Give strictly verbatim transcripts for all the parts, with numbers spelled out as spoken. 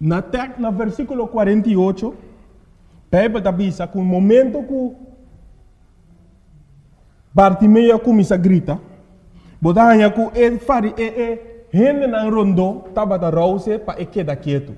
Na tek, na versículo quarenta e oito, Bíblia avisa que o momento que Bartimeu começa a gritar, botanha que ele fari e e gente na rondo tava da rouse para e queda quieto.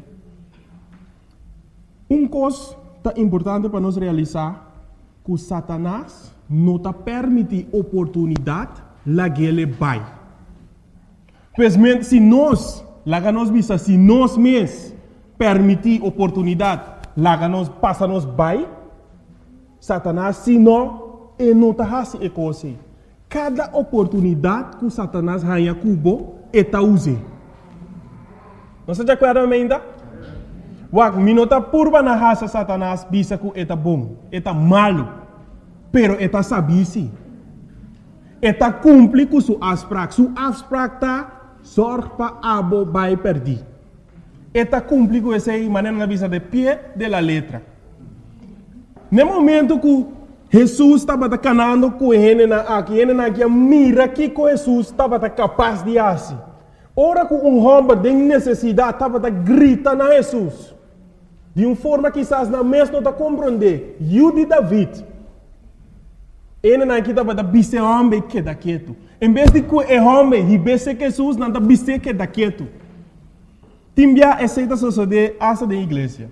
Um coisa tá importante para nós realizar que Satanás não tá permite oportunidade lá que ele vai. Pois se nós, lá que nós visa, se nós mesmos permitir oportunidade, lá que nós passa nós vai, Satanás se não, ele não tá assim e coisa. Cada oportunidade que Satanás ganha cubo, ele tá usando. Não se acorda ainda? Wag, minota purba na raça Satanás, bisa que ele tá bom, ele tá malo, pero ele tá sabisi. Ele tá cumpre com sua asprak, sua asprak tá sorte para abo vai perder. Ele tá cumpre com essa maneira na visa de pé de la letra. No momento que Jesus estava canando com ele na aqui, ele na aqui mira que com Jesus estava capaz de fazer. Ora que um homem de necessidade estava grita na Jesus. De uma forma que quizás na mesma não compreender. Eu de David. Ele na aqui estava da bise homem que da quieto. Em vez de que o homem e bise que Jesus não da bise que da quieto. Timbia aceita suceder asa da igreja.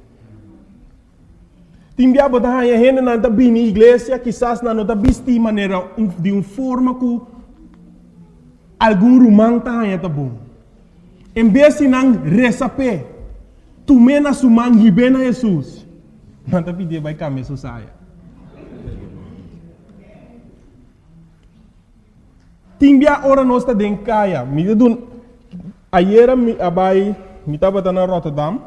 Timbia botar a gente na da bini igreja quizás não da biste maneira de uma forma que algum romano tá aí tá bom. Em vez de não receber tu mena sumang hibena Jesus. Manta pide vai kami so saya. Timbia ora nosta den kaya. Mi dun ayera mi abai mi tava na Rotterdam.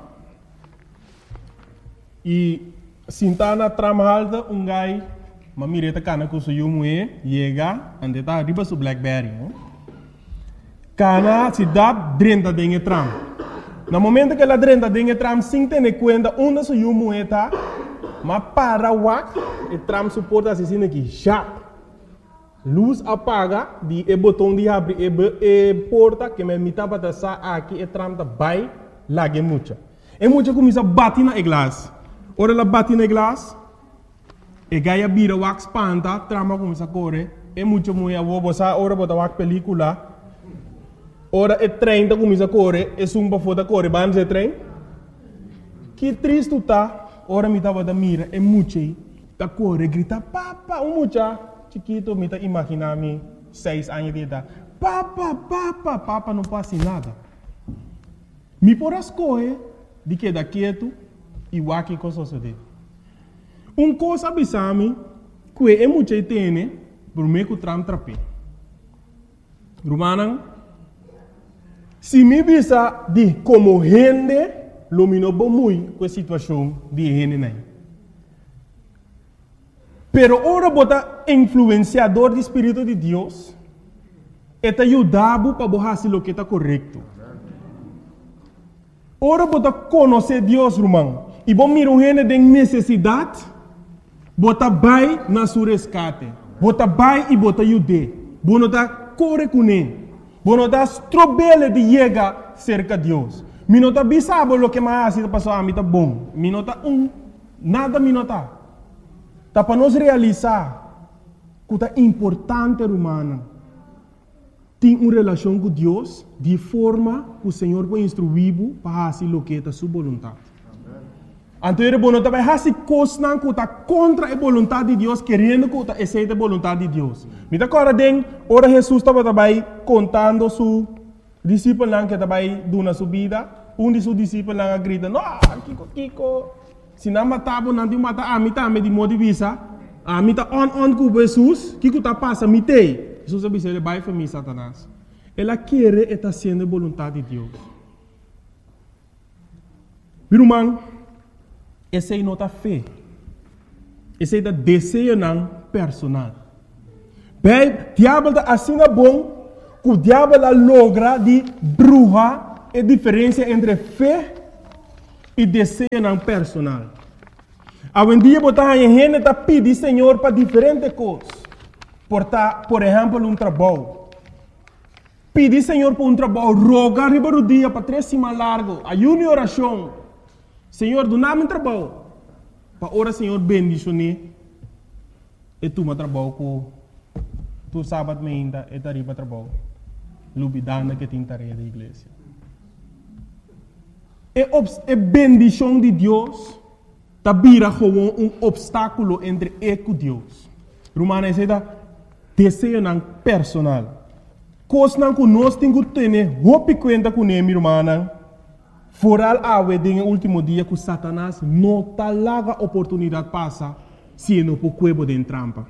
E sintana tramhalda um gai mamireta kana ku suyu mue yega ande ta riba su Blackberry. Kana si dab drenta den tram. No momento que ela drenta dengue tram sem ter conta onde se yumo está, mas para o wak, o tram suporta assim aqui, já. Luz apaga, de e botão de abrir e, e porta que me mita para sa aqui e tram da vai lá que mucha. E mucha começa a bater na glass. Ora ela bate na glass, e gaia bira wak spanta, trama começa a correr, e mucha mulher vou botar ora botar wak película. Ora é trem da começa a correr, é sumba foda correr, vamos é trem. Que triste tá, ora me tava da mira, é muito tá correr, grita papa, um mucha, chiquito me tá imaginar me seis anos de idade, papa, papa, papa não passa nada. Me por as correr, de que da quieto e o aqui com suceder. Um coisa abisame, que é muito tem, por meio que o tram trape. Romanan se me bisa de como gente, lumino muito com a situação de gente nem. Pero ora bota influenciador do Espírito de Deus, é te ajudar para fazer o que está correto. Ora bota conhecer Deus, irmão, e bom mirar gente de necessidade, bota vai na sua resgate, bota vai e bota ajudar, bota corre com ele. Bueno, das trobele de llegar cerca de Deus. Minota bisabo lo que mais está passando a mim tá bom. Minota um, nada minota. Tá para nós realizar que tá importante humana. Tem uma relação com Deus de forma que o Senhor vai instruir para fazer o que é sua vontade. Então, ele não vai fazer coisas que está contra a vontade de Deus, querendo que está aceita a vontade de Deus. Me dá agora, ora Jesus estava também contando su discípulo que estava dando sua vida. Um de seus discípulos grita, não, Kiko, Kiko, se não matava, não te mata, a mim também de modo de vista, a mim está on, on com Jesus, Kiko está passa, me tem. Jesus disse, ele vai para mim, Satanás. Ela quer estar sendo a vontade de Deus. Meu irmão, essa é a nossa fé. Esse é o desejo não personal. Bem, o diabo está assim bom, que o diabo logra de bruxa a diferença entre fé e desejo não personal. Hoje em dia, a gente está pedindo Senhor para diferentes coisas. Por, por exemplo, um trabalho. Pedir Senhor por um trabalho, rogar riba do dia para três semanas largo, ayuno e oração. Senhor, do nada trabalho. Para ora, Senhor, bendicionar. E tu me trabalho com tu sábado me ainda e tarifa trabalho. Lubidana que tem tarefa da igreja. E a bendição de Deus tabira como um obstáculo entre eu e Deus. Romana diz desejo não personal. Coisa não que nós temos que ter roupa conta com ele, irmã. Foral a wedding no último dia que Satanás não tá larga oportunidade passa se não por cuebo de trampa.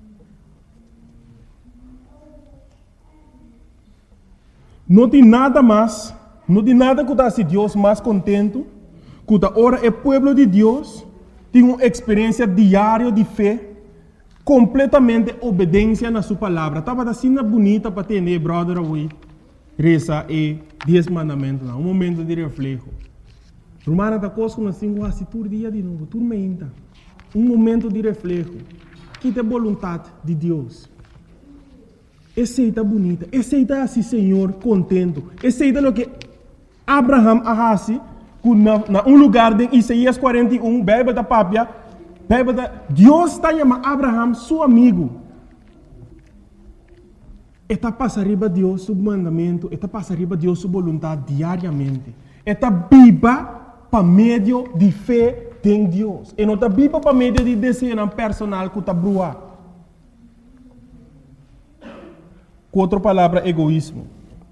Não tem nada mais, não tem nada que dá se Deus mais contento, que da hora é povo de Deus tem uma experiência diária de fé, completamente obediência na sua palavra. Estava assim bonita para ter, brother, hoje. Reza e dez mandamentos, um momento de reflexo. Romana da coisa que cinco assim todo dia de novo, tudo menta. Um momento de reflexo. Que é a vontade de Deus. Aceita bonita, aceita assim, Senhor, contento. Aceita o que Abraham arrasi, na, na um lugar de Isaías quarenta e um, Bíblia da Pápia, Bíblia da Deus está chamando Abraham seu amigo. Eta passa riba Deus seu mandamento, eta passa riba Deus sua vontade diariamente. Eta biba para meio de fé em Deus. E não está biba para meio de desejo personal que está brua. Com outra palavra, egoísmo.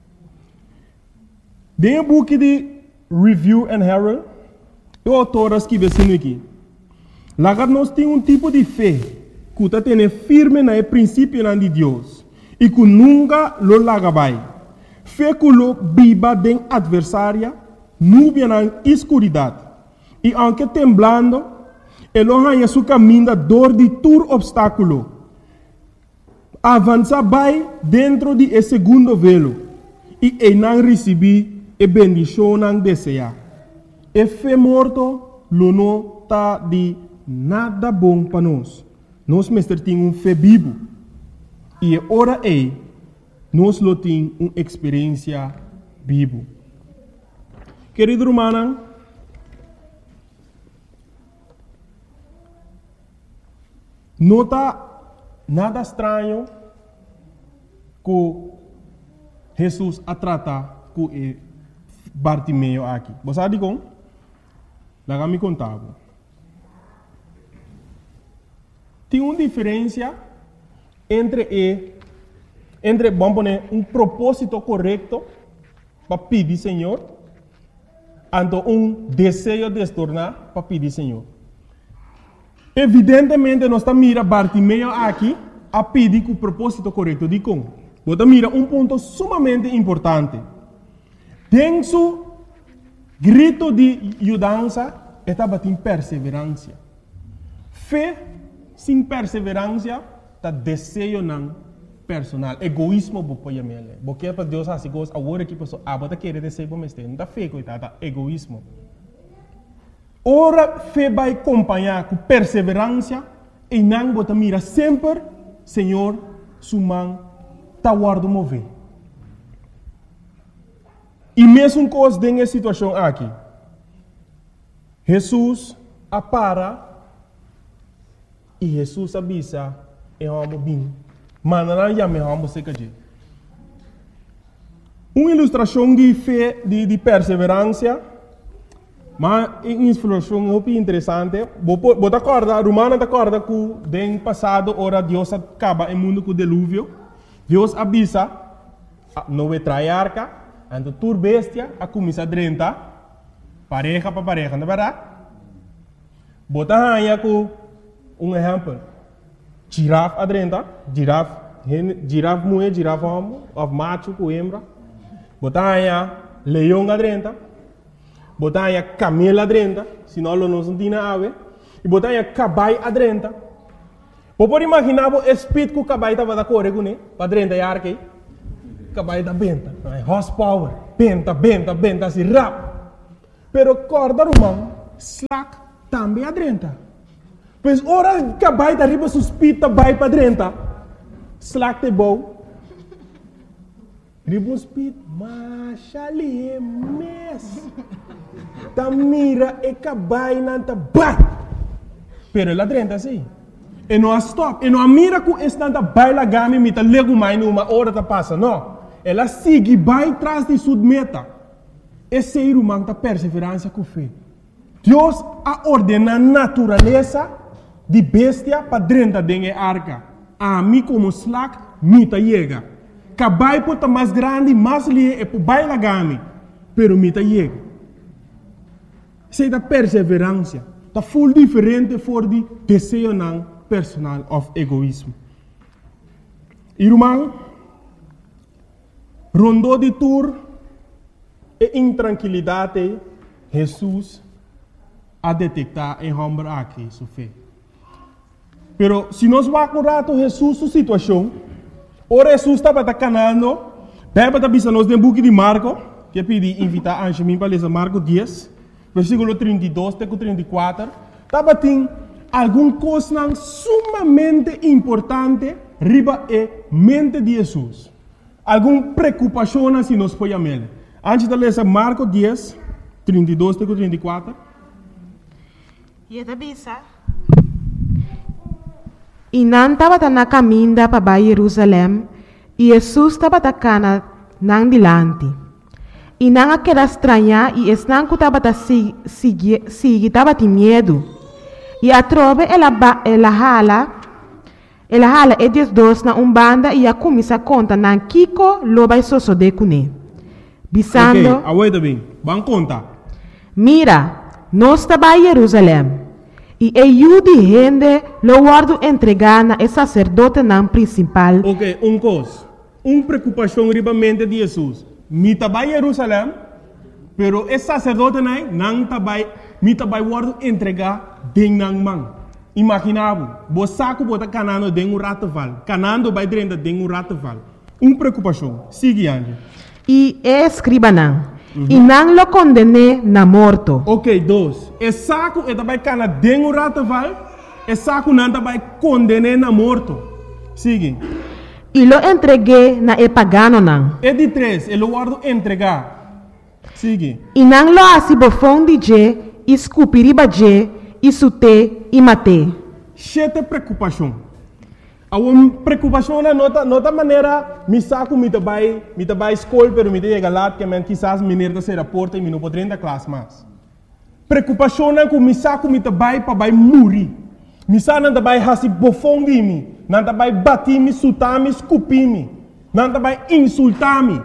Dentro do book de Review and Herald, o autor escreve assim aqui. Lá nós temos um tipo de fé que está tendo firme no princípio de Deus. E que nunca lo lagabai. Fé que lo biba den adversária, nuvem na escuridade. E aunque temblando, ele arranha seu caminho da dor de todo obstáculo. Avança vai dentro de esse segundo velo. E ele não recebe a bendição não deseja. E fé morto, lo não está de nada bom para nós. Nós mestre temos um fé vivo. E ora é, nós lo temos uma experiência viva. Querido irmão, não está nada estranho que Jesus a tratar com Bartimeu aqui. Você sabe como? Lá me contava. Tem uma diferença entre e, entre vamos poner um propósito correto para pedir Senhor, ante um desejo de se tornar para pedir Senhor. Evidentemente nós estamos mira Bartimeu aqui a pedir com o propósito correto de como. Você mira um ponto sumamente importante. Tem seu grito de ajudança estava em perseverança. Fé sem perseverança tá desejo não personal, egoísmo bo poia mele. Porque para Deus assim coisa, agora que pessoa ah bota querer desejo para mestre, não tá fé coitada, tá egoísmo. Ora fé vai acompanhar com perseverança e não bota mira sempre, Senhor, sumang tá guardo mover. E mesmo coisa dessa situação aqui, Jesus apara e Jesus avisa é um bem, mas não já me amo se caje. Uma ilustração de fé, de, de perseverança, mas uma ilustração muito interessante. Você acorda, Romana acorda que no passado, ora Deus acaba o mundo com o dilúvio. Deus avisa, não vai trair arca, então tur bestia, a começar a drentar, pareja para pareja, não é verdade? Bota aí com um exemplo. Girafa adrenta, girafa, girafa mulher, girafa homem, of macho com hembra. Botar aí leão adrenta, botar aí camelo adrenta, senão não não tem ave. E botar aí cavalo adrenta. Pode imaginar o espírito que o cavalo estava da correr com ele, para adrenta e arque. Cavalo da benta, horsepower, benta, benta, benta, assim rápido. Pero corda romano, slack também adrenta. Pois ora que vai da riba suspita vai para dentro. Slack te bom. Riba speed, mas ali é mes. ta mira e cabai nanta bai. Pero ela drenta assim. E não stop. E não mira que estanta baila gami mita lego mais numa hora ta passa. Não. Ela sigue vai atrás de sua meta. Esse ser humano ta perseverança com fé. Deus a ordena a natureza de bestia para dentro da arca. A mim como slack, mita chega. Cabai pode mais grande, mais lie e por baila gami. Pero mita chega. Sei da perseverança. Tá full diferente for de desejo não personal of egoísmo. Irmão, rondou de tour e intranquilidade, Jesus a detectar em homem aqui, sua fé. Pero se nós vamos rato Jesus sua situação, ora Jesus estava canando, beba da bisa nós tem book de Marco, que pedi invitar a Anjemim para ler Marco dez, versículo trinta e dois até trinta e quatro, estava tem algum coisa sumamente importante riba e mente de Jesus. Alguma preocupação se nós podemos ler. Antes de ler Marco dez, trinta e dois até trinta e quatro. E da bisa. E não estava na caminho para Jerusalém, e Jesus estava na nang dilante. E não aquela estranha, e não que estava seguir, estava de medo. E a trove ela ela hala, ela hala e diz dois na umbanda e a começa a conta na Kiko loba soso de cune. Bisando. Ok, aguenta bem, vamos contar. Mira, nós estava em Jerusalém. E eu de gente lo guardo entregar na sacerdote não principal. Ok, um coisa. Uma preocupação ribamente de Jesus. Mi tabai Jerusalém, pero esse sacerdote não não tabai, mi tabai guardo entregar den nang man. Imaginavo, bo saco bota canando den um rataval, canando vai dentro den um rataval. Uma preocupação. Sigue ande. E escriba não. Uhum. E não lo condene na morto. Ok, dois. E saco e tabai cana den um rataval, e saco não tabai condene na morto. Sigue. E lo entreguei na e pagano não. E de três, ele guardo entregar. Sigue. E não lo assim bofão de je, escupiriba je, e sute e mate. Chete preocupação. A uma preocupação na nota, nota maneira, me saco me tabai, me tabai escola, pero me chega lá que men quizás mineira se raporta e me não pode entrar classe mais. Preocupação na que me saco me tabai para vai morrer. Me saco não tabai hasi bofão de mim, não tabai bater me, sutar me, escupir me, não tabai insultar me.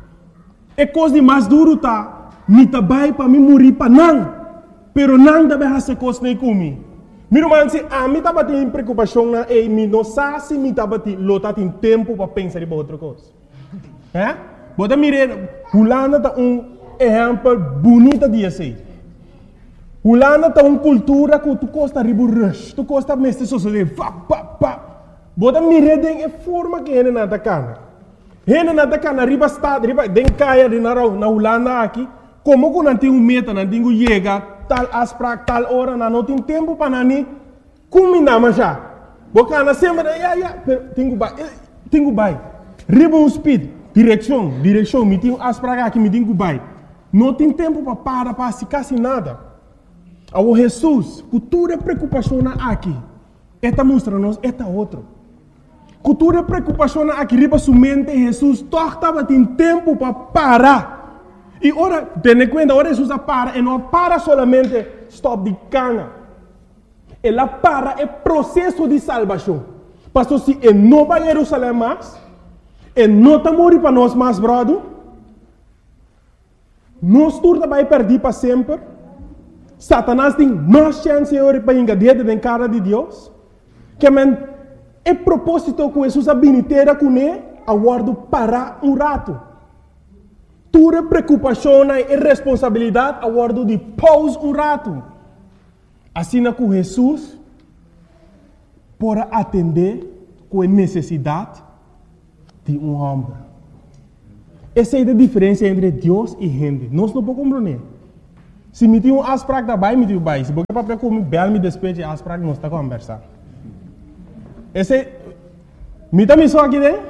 É coisa de mais duro tá, me tabai para me morrer para não. Pero não deve fazer coisa nem comigo. Meu irmão, se a mim estava tendo preocupação na e me não sabe se me estava tendo lota tem tempo para pensar em outra coisa. É? Bota mirar, Holanda tá um exemplo bonito de assim. Holanda tá uma cultura que tu gosta de rush, tu gosta de mestre social, pá pá pá. Bota mirar de forma que ele não tá cana. Ele não tá cana riba estado, riba den caia de na na Holanda aqui. Como que não tem um meta, não tem um chega tal asprak tal hora, não tem tempo para nani, como ainda mais já. Boca na sempre, ya ya, tenho bai, tenho bai. Riba um speed, direção, direção, me tenho asprak aqui, me tenho bai. Não tem tempo para parar para se quase nada. Ao Jesus, cultura preocupação aqui, esta mostra-nos esta outro. Cultura preocupação aqui, riba sua mente, Jesus, torta tem tempo para parar. E ora, tenha conta, ora Jesus para, e não para solamente stop de cana. Ela para é processo de salvação. Pastor, se ele não vai a Jerusalém mais, ele não está morrendo para nós mais, brother, nós turma vai perder para sempre. Satanás tem mais chance para engadir dentro da cara de Deus. Que é propósito que Jesus habilitera com ele, aguardo para um rato. Tua preocupação e responsabilidade a guardo de pause um rato. Assim que Jesus para atender com a necessidade de um homem. Essa é a diferença entre Deus e gente. Nós não podemos compreender. Se me tem um asprak da bai, me tem um bai. Se você papel como bel me despeje asprak, nós está conversando. Esse é me também só aqui né?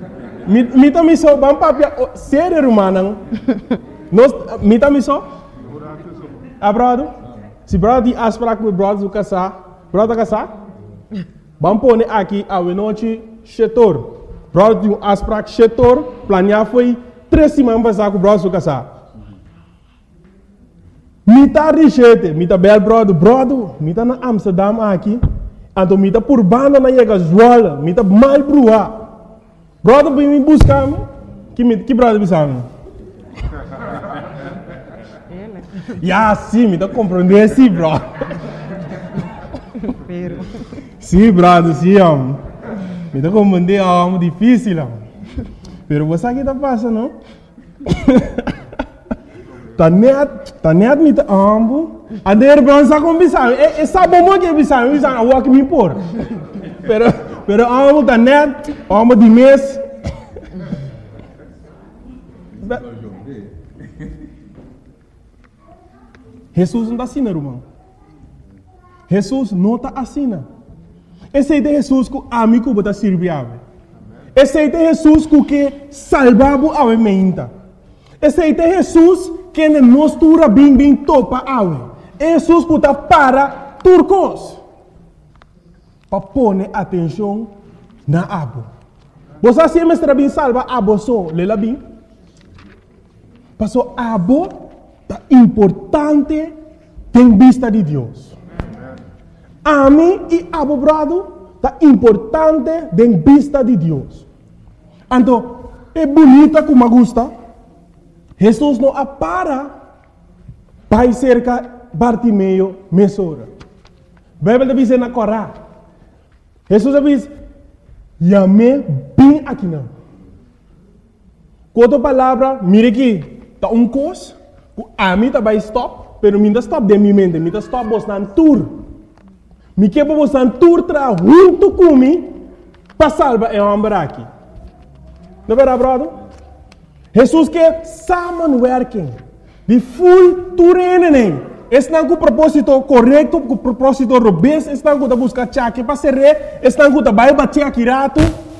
Me também só vamos papel sério humano. Nós me também só Ah, brother? Se brother die afspraak met brother zo kasa, brother kasa? Vamos pôr aqui a noite setor. Brother die afspraak setor, planear foi três semanas passar com brother zo kasa. Mita richete, mita bel brother, brother, mita na Amsterdam aqui, então mita por banda na chega Zwolle, mita mal brua. Brother vem me buscar, que que brother bisamo? Ya, sim, me tá compreendendo, sim, bro. Sim, brother, sim, homem. Me tá compreendendo, é algo difícil, homem. Pero você aqui tá passando, não? Tá net, tá net me tá ambo. A der bron sa com bisam. E e sa bom que bisam, bisam a walk me por. Pero pero ambo tá net, ambo de mês. Jesus não está assim, irmão. Jesus não está assim. Esse é Jesus que a mim que está servindo. Esse é Jesus que salvava a mente. Esse é Jesus que nos tura bem bem topa a Jesus que está para turcos. Para pôr atenção na abo. Você sempre está bem salva abo só, lela bem. Passou abo tá importante em vista de Deus. A mim e abo brado tá importante em vista de Deus. Então, é bonita como gusta. Jesus não apara para cerca Bartimeu mesora. Bíblia diz na Corá. Jesus diz: "Yame bem aqui não." Outra palavra, mire aqui, tá um cos. A mim tá vai stop, pero mim tá stop de minha mente, mim tá stop bostan tour. Me que para bostan tour tra junto comigo para salvar é um aqui. Não é verdade? Jesus que samenwerking, de full toerening. Estão com o propósito correto, com o propósito robusto, estão com a buscar chaque para ser rei, estão com a vai bater aqui rato.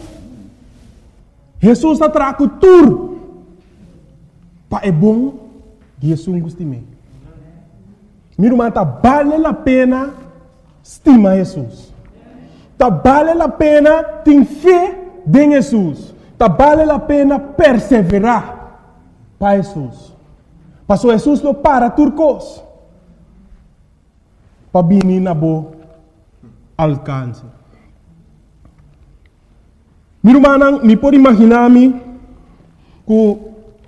Jesus está trago tour. Para é bom. Jesus gostime. Meu irmão, tá vale a pena estimar Jesus. Tá vale a pena ter fé em Jesus. Tá vale a pena perseverar para Jesus. Passou Jesus não para turcos. Para vir na boa alcance. Meu irmão, me pode imaginar-me que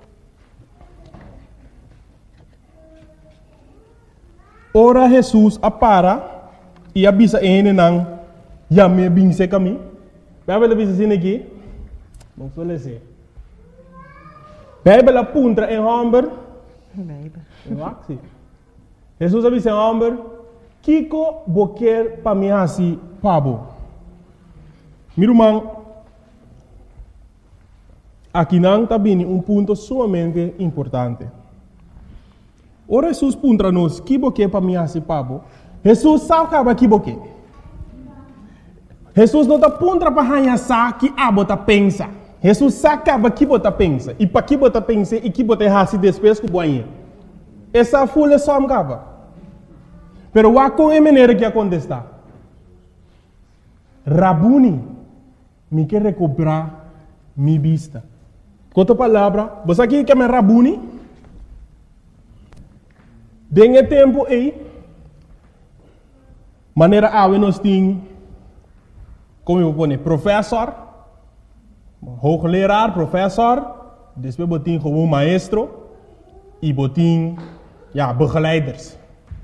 ora Jesus apara e avisa ele não já me binse caminho. Vai ver avisa assim aqui. Não suele ser. Bíblia apunta em Humber. Bíblia. Jesus avisa em Humber. Kiko boquer para mim assim pabo. Meu irmão, aqui não está bem um ponto sumamente importante. Ora Jesus puntra nos que boquer para mim assim pabo. Jesus sabe que que boquer. Jesus não está puntra para hanhasa que abo tá pensa. Jesus sabe que bota pensa e para que bota pensa e que bota hasi depois que boinha. Essa folha só me cava. Pero wa com a maneira que acontece. Rabuni me quer recuperar minha vista. Com outra palavra, você aqui que é Rabuni? Dengue tempo aí, maneira a nós tem, como eu vou dizer, professor, hoogleraar, professor, depois botin como maestro e botin, ja, begeleiders.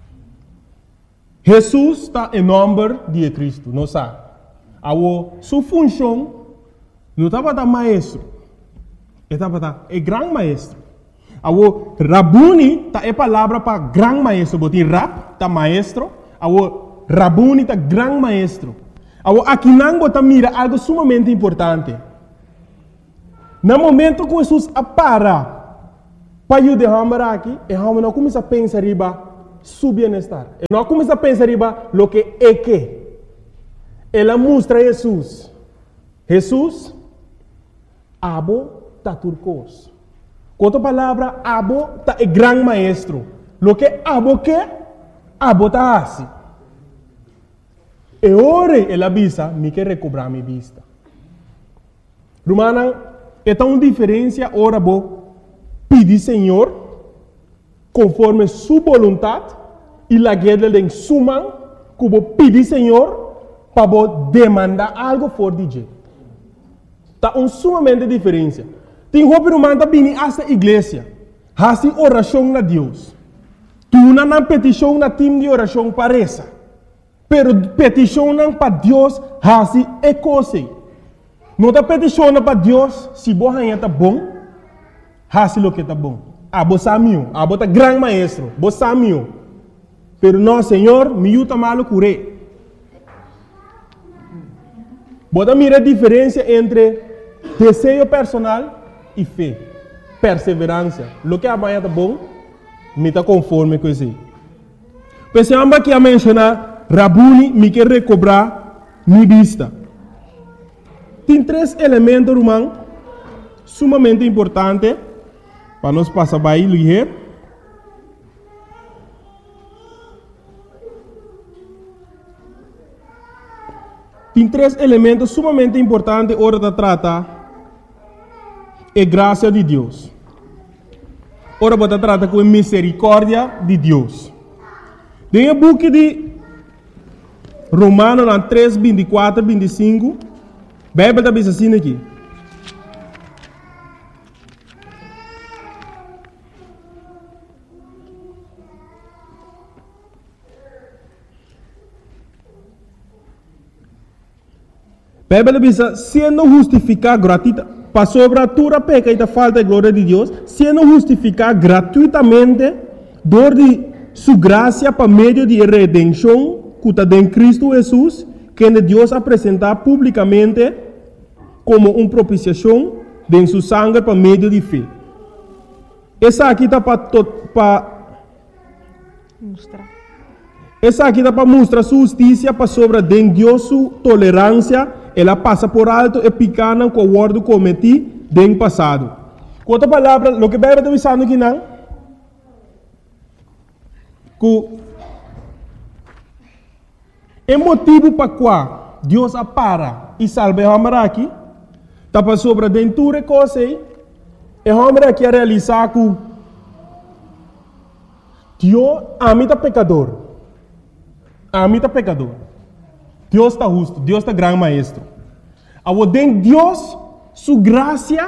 Jesus está em nome de Cristo, não sabe? A sua função não estava da maestro, estava da é grande maestro. A Rabuni tá é palavra para grande maestro, botin rap tá maestro, a Rabuni tá grande maestro. A aqui não bota mira algo sumamente importante. No momento que Jesus apara para eu derramar aqui, e a não começa a pensar riba su bienestar. E não começa a pensar riba lo que é que. Ela mostra Jesus. Jesus, abo tá turcos. Com outra palavra, abo tá é grande maestro. Lo que abo que, abo ta assim. E ora ela visa, me quer recobrar minha vista. Romana, é tão diferença ora bo pedir Senhor conforme sua vontade e la guerra de suma que bo pedir Senhor para bo demandar algo for de Deus. Tá um sumamente diferença. Tem roupa romana tá vindo esta igreja, hasi oração na Deus. Tu não na petição na time de oração parece. Pero petição para Deus hasi é coisa. Não está petição para Deus se você está bom, hasi lo que está bom. Ah, você é meu, ah, você é grande maestro, você é meu. Pero não, Senhor, me ajuda malo curé. Você mira a diferença entre desejo personal e fé, perseverança. Lo que amanhã está bom, me está conforme com isso. Pensamos que a mencionar, Rabuni me quer recobrar minha vista. Tem três elementos, irmão, sumamente importantes para nós passar para aí, ligeiro. Tem três elementos sumamente importantes hora de tratar é graça de Deus. Ora, você trata com a misericórdia de Deus. Tem o book de Romanos três, vinte e quatro, vinte e cinco. A Bíblia está assim aqui. A Bíblia diz, sendo justificado gratuitamente, para sobre a tua peca e a falta de glória de Deus, sendo justificado gratuitamente, dor de sua graça para meio de redenção, que está em Cristo Jesus, que Deus apresentar publicamente como uma propiciação de sua sangue para meio de fé. Essa aqui está para mostrar. Essa aqui está para mostrar sua justiça para sobre de Deus sua tolerância. Ela passa por alto e picana com o ordo cometi no passado. Com outra palavra, o que a Bíblia está dizendo aqui não? Que é motivo para qual Deus apara e salva o homem aqui, está para sobre dentro de coisa e o homem aqui a realizar que Deus ama o pecador. Ama o pecador. Deus está justo, Deus está grande maestro. Ao den Deus, sua graça,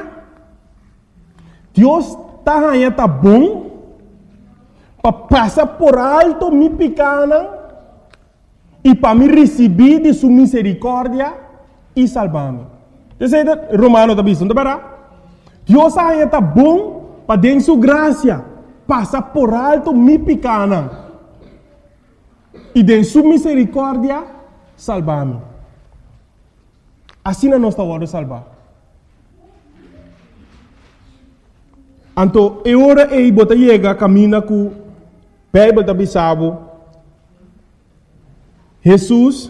Deus está aí, está bom, para passar por alto minha pequena e para me receber de sua misericórdia e salvar-me. Você sabe, Romano está dizendo, não. Deus aí está bom para den sua graça, passar por alto minha pequena e de sua misericórdia salvar-me. Assim não está hora de salvar. Então, é hora de você chegar caminho com a Bíblia da Bissau. Jesus,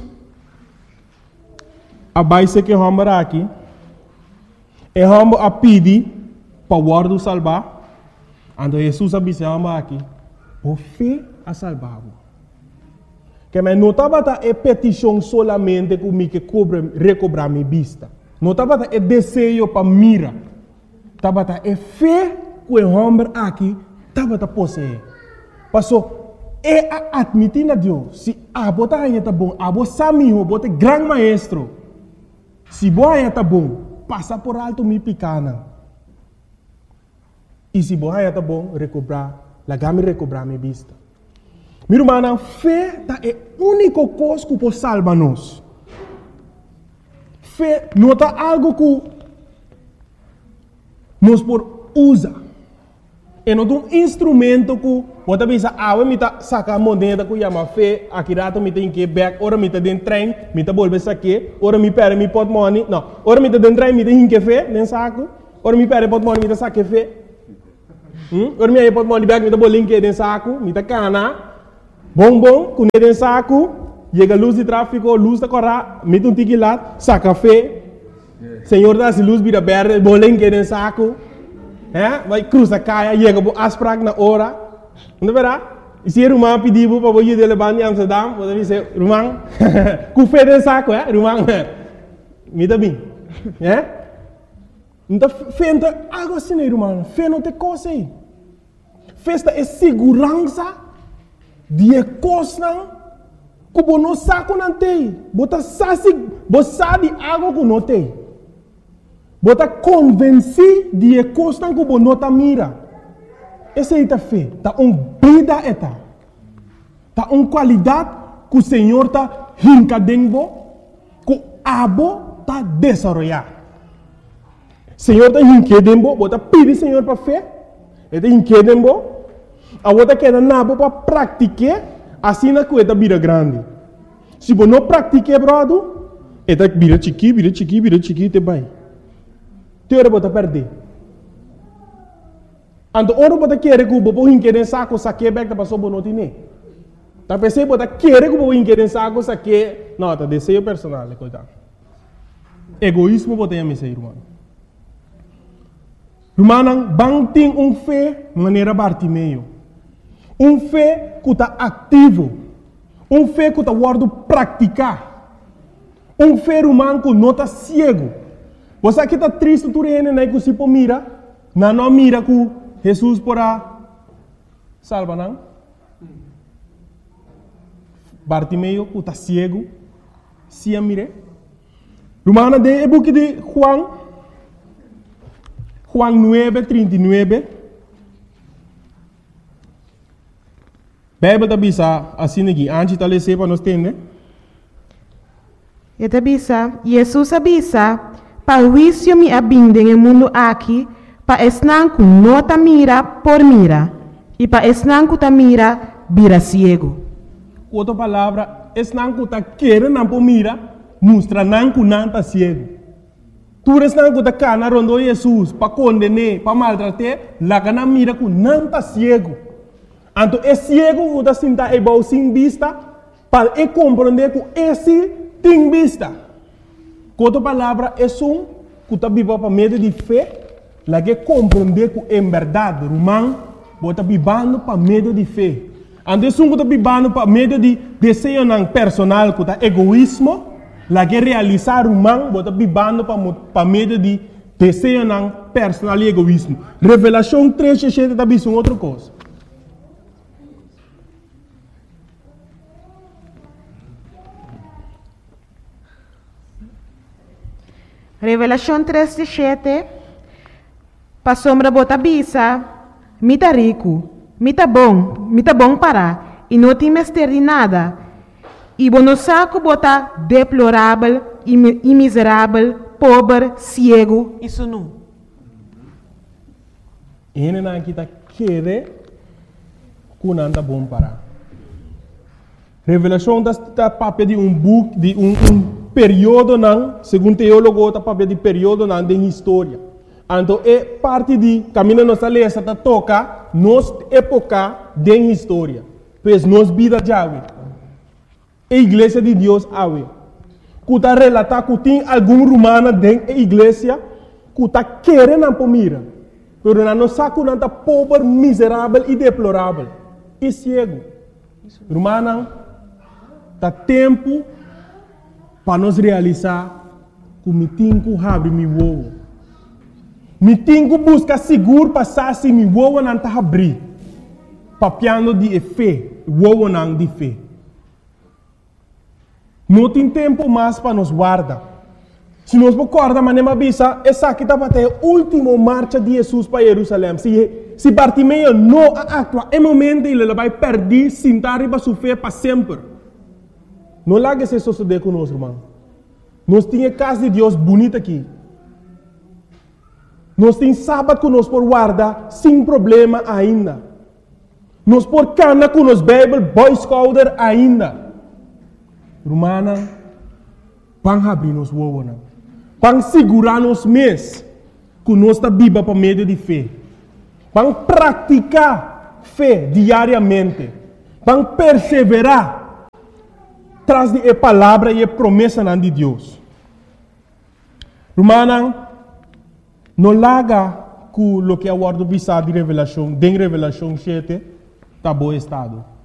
a base que vamos aqui, é vamos a pedir para o ordo salvar. Então, Jesus a Bissau aqui, por fé a salvar-o. Que me não estava a petição solamente que me que cobre recobrar minha vista. Não estava a desejo para mira. Estava a fé que o homem aqui estava a possuir. Passou é a admitir a Deus. Se a bota aí está bom, a bota samiho, bota grande maestro. Se boa aí está bom, passa por alto minha pequena. E se boa aí está bom, recobrar, lá me recobrar minha vista. Meu irmão, a fé é a única coisa que pode salvar-nos. Fé não é algo que nós podemos usar. É um instrumento que você pensa, ah, eu vou sacar a moneda que chama fé, aqui rato eu tenho que ir back, ora eu estou dentro do trem, eu estou voltando saque, ora eu pego meu portmoney, não, ora eu estou dentro do trem, eu tenho que fé, dentro saco, ora eu pego o portmoney, eu saque fé, ora eu pego o portmoney back, eu estou voltando dentro saco, eu estou cana. Bom, bom, quando é dentro saco, chega a luz de tráfego, luz da corra, mete um tique lá, saca café, Senhor dá-se luz, vira verde, bolen que dentro saco, vai cruzar caia, chega a asprac na hora, não verá? E se Rumang pediu para você de levar em Amsterdam, você dizer, Rumang, com fé de saco, é? Rumang, me dá bem. É? Então, fé não é algo assim, Rumang. Fé não tem coisa aí. Festa é segurança de coisa que você não sabe que não tem. Você sabe algo que não tem. Você convence de coisa que você não mira. Essa é a fé. Está uma vida. Está uma qualidade que o Senhor está hincadendo, que o abo está desenvolvendo. O Senhor está hincadendo, você pede o Senhor para fé. Ele está hincadendo, a você quer nabo para praticar, assim na coisa vira grande. Se você não pratica, brother, ele vira chiqui, vira chiqui, vira chiqui, te vai. Teora você perder. Ando oro bota querer que o bobo inquérem saco saque back da passou bonoti ne. Tá pensei bota querer que o bobo inquérem saco saque, não, tá desejo personal, coitado. Egoísmo bota em sei, irmão. Irmão, bang tem um fé maneira Bartimeu. Um fé que está ativo. Um fé que está guardo praticar. Um fé humano que não está cego. Você aqui está triste, tu rene, né, que se pô mira, não não mira que Jesus porá salva, não? Bartimeu, que está cego, se a mire. Romana de e book de Juan, Juan nueve, trinta e nove. Bíblia da bisa assim aqui, antes de ler para nós entender. E da bisa, Jesus avisa, para o juízo me abinde no mundo aqui, para esnanco não ta mira por mira, e para esnanco ta mira, vira ciego. Outra palavra, esnanco ta querer não por mira, mostra nanco não ta ciego. Tu esnanco ta cana rondo Jesus, para condenar, para maltratar, lá que não mira com não ta ciego. Então, é ciego que ta sinta é bom sem vista, para e compreender que esse tem vista. Outra palavra, é um que ta viva para medo de fé, lá que compreender que em verdade, Romão, bota vivendo para medo de fé. Antes um que está vivendo para medo de desejo não personal, que está egoísmo, lá que realizar Romão, bota vivendo para medo de desejo não personal e egoísmo. Revelação três, sete, está vendo outra coisa. Revelação três, sete. Para sombra bota bisa, mita rico, mita bom, mita bom para, e não tem mestre de nada. E bono saco bota deplorável, e miserável, pobre, cego, isso não. Ele não está querendo que não está bom para. Revelação está papel de um book, de um, um período não, segundo teólogo, está papel de período não de história. Então, é parte de caminho nossa lei, essa toca nossa época de história. Pois nossa vida já é. A igreja de Deus é. Que está relatar que tem algum romano dentro da igreja que está querendo para mira. Mas não sabe que não está pobre, miserável e deplorável. E cego. Romano, está tempo para nós realizar que me tem que abrir meu ovo. Me tenho que buscar seguro para passar se me voa não está abrir. Papiando de fé, voa não de fé. Não tem tempo mais para nos guardar. Se nós recordamos, mas nem avisa, essa aqui está até a última marcha de Jesus para Jerusalém. Se, se Bartimeu não atua, é momento ele vai perder, sentar e vai sofrer para sempre. Não lá que se suceder conosco, irmão. Nós temos a casa de Deus bonita aqui. Nós temos sábado que nós por guardar sem problema ainda. Nós por cana com nos Bible, Boy Scouter ainda. Romana, pang abrir nos wowana. Pang segurar nos mês que nós está viva para meio de fé. Pang praticar fé diariamente. Pang perseverar tras de a palavra e a promessa de Deus. Romana, não larga com o que a guarda visa de revelação, de revelação sete, tá bom estado.